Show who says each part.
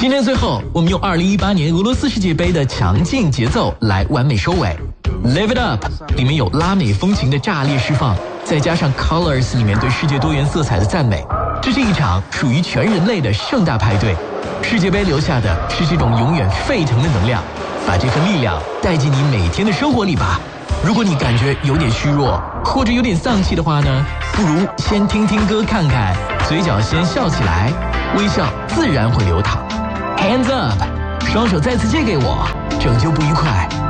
Speaker 1: 今天最后，我们用2018年俄罗斯世界杯的强劲节奏来完美收尾。Live It Up 里面有拉美风情的炸裂释放，再加上 Colors 里面对世界多元色彩的赞美，这是一场属于全人类的盛大派对。世界杯留下的是这种永远沸腾的能量，把这份力量带进你每天的生活里吧。如果你感觉有点虚弱，或者有点丧气的话呢，不如先听听歌看看，嘴角先笑起来，微笑自然会流淌。Hands up， 双手再次借给我，拯救不愉快。